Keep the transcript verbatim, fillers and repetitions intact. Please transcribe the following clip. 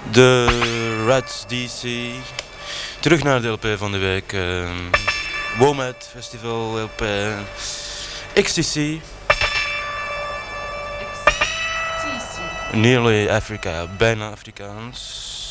De Reds D C. Terug naar de L P van de week. Uh, WOMAD Festival L P. X T C. Nearly Africa, bijna Afrikaans.